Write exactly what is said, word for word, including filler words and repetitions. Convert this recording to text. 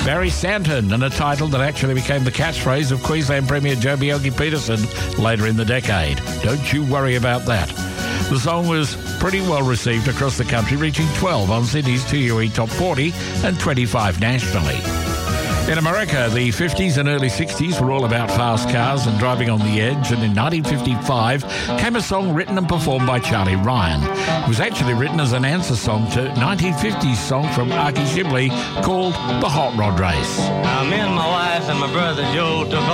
Barry Santon, and a title that actually became the catchphrase of Queensland Premier Joh Bjelke-Petersen later in the decade. Don't you worry about that. The song was pretty well received across the country, reaching twelve on Sydney's two U E Top forty and twenty-five nationally. In America, the fifties and early sixties were all about fast cars and driving on the edge, and in nineteen fifty-five came a song written and performed by Charlie Ryan. It was actually written as an answer song to a nineteen fifties song from Archie Shibley called The Hot Rod Race. I'm in my wife and my brother Joe took